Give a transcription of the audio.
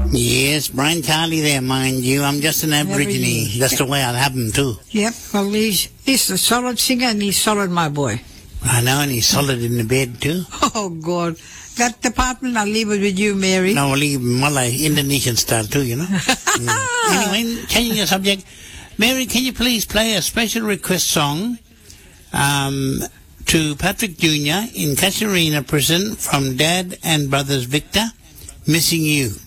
Yes, Brian Charlie there, mind you. I'm just an Aborigine. That's the way I'll have him too. Yep, well, he's a solid singer and he's solid, my boy. I know, and he's solid in the bed too. Oh, God. That department, I'll leave it with you, Mary. No, we'll leave Malay, Indonesian style too, you know. Anyway, changing the subject. Mary, can you please play a special request song to Patrick Jr. in Casuarina Prison from Dad and Brothers Victor, Missing You.